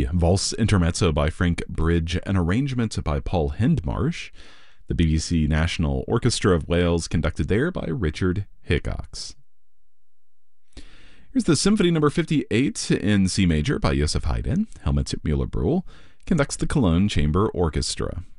the Valse Intermezzo by Frank Bridge, an arrangement by Paul Hindmarsh. The BBC National Orchestra of Wales, conducted there by Richard Hickox. Here's the Symphony No. 58 in C major by Joseph Haydn. Helmut Müller-Brühl conducts the Cologne Chamber Orchestra.